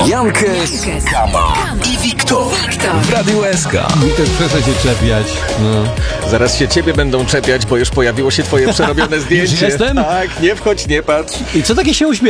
Jankes, Kama i Wiktor w Radiu SK. Wiktor, przestań się czepiać. No. Zaraz się ciebie będą czepiać, bo już pojawiło się twoje przerobione zdjęcie. Już jestem? Tak, nie wchodź, nie patrz. I co takie się uśmiecha?